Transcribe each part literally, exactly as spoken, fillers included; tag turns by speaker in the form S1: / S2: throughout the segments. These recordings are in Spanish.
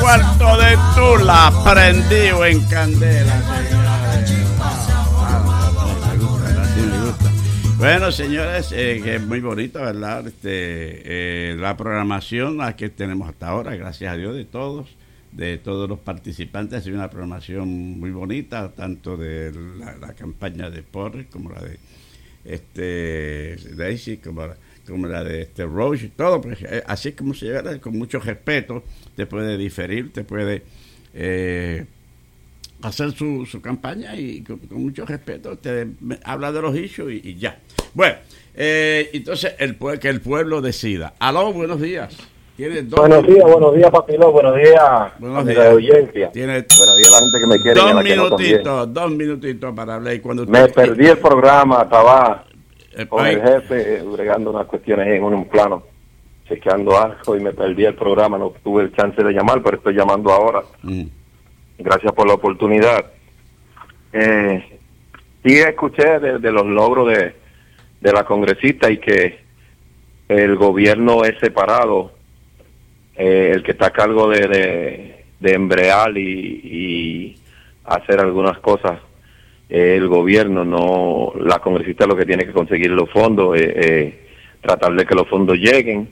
S1: cuarto de Tula, prendido en candela, señores. Me gusta, así me gusta. Bueno, señores, eh, que es muy bonito, ¿verdad? Este, eh, la programación la que tenemos hasta ahora, gracias a Dios, de todos, de todos los participantes, ha sido una programación muy bonita, tanto de la, la campaña de Porres como la de este Daisy, como la, como la de este Roche, todo, pues, eh, así como se lleva, con mucho respeto, te puede diferir, te puede eh, hacer su, su campaña y con, con mucho respeto te habla de los issues y, y ya. Bueno, eh, entonces el que el pueblo decida. Aló, buenos días. ¿Tienes dos
S2: buenos días, buenos días, Papilón, buenos días,
S1: buenos
S2: días de audiencia.
S1: Tiene
S2: buenos días a la gente que me quiere.
S1: Dos
S2: y a la
S1: minutitos,
S2: que no
S1: dos minutitos para hablar. Y cuando
S2: me
S1: usted,
S2: perdí el programa, estaba
S1: eh,
S2: con
S1: ay,
S2: el jefe eh, bregando unas cuestiones en un plano, chequeando algo y me perdí el programa, no tuve el chance de llamar, pero estoy llamando ahora. Mm. Gracias por la oportunidad. Eh, sí escuché de, de los logros de, de la congresista y que el gobierno es separado, eh, el que está a cargo de, de, de embrear y, y hacer algunas cosas. Eh, el gobierno, no, la congresista lo que tiene que conseguir los fondos, eh, eh, tratar de que los fondos lleguen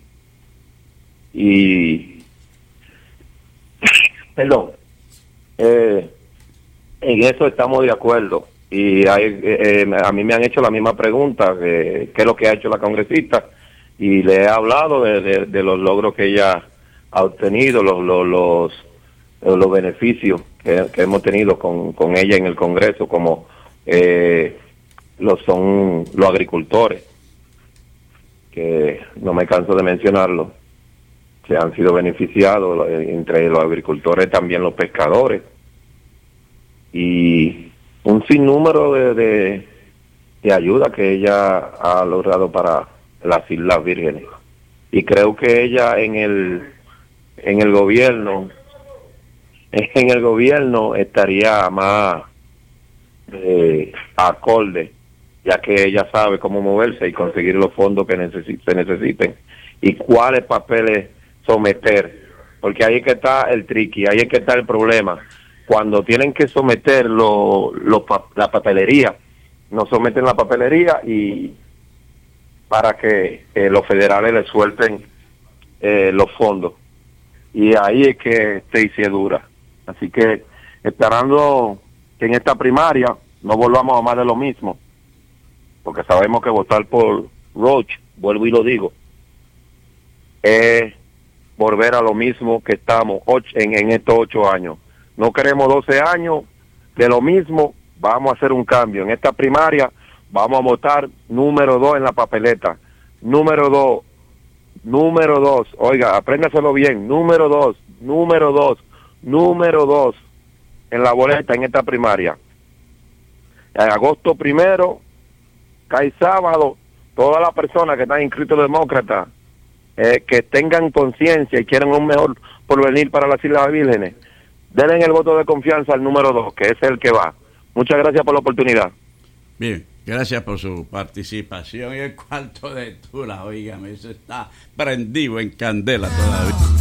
S2: y perdón, eh, en eso estamos de acuerdo y hay, eh, eh, a mí me han hecho la misma pregunta, eh, qué es lo que ha hecho la congresista, y le he hablado de, de, de los logros que ella ha obtenido, los los los, los beneficios que, que hemos tenido con, con ella en el Congreso, como eh, lo son los agricultores, que no me canso de mencionarlo, que han sido beneficiados, entre los agricultores también los pescadores, y un sinnúmero de, de, de ayuda que ella ha logrado para las Islas Vírgenes. Y creo que ella en el en el gobierno en el gobierno estaría más eh, acorde, ya que ella sabe cómo moverse y conseguir los fondos que necesi- se necesiten y cuáles papeles someter, porque ahí es que está el tricky, ahí es que está el problema. Cuando tienen que someter lo, lo, la papelería, no someten la papelería y para que eh, los federales les suelten eh, los fondos. Y ahí es que Stacey es dura. Así que esperando que en esta primaria no volvamos a más de lo mismo, porque sabemos que votar por Roche, vuelvo y lo digo, es volver a lo mismo que estamos ocho, en, en estos ocho años. No queremos doce años de lo mismo, vamos a hacer un cambio. En esta primaria vamos a votar número dos en la papeleta. Número dos, número dos, oiga, apréndaselo bien, número dos, número dos, número dos en la boleta en esta primaria. En agosto primero, cae sábado, todas las personas que están inscritos demócratas, eh, que tengan conciencia y quieran un mejor porvenir para las Islas Vírgenes, denle el voto de confianza al número dos, que es el que va. Muchas gracias por la oportunidad.
S1: Bien, gracias por su participación. Y el cuarto de Tula, oígame, eso está prendido en candela todavía.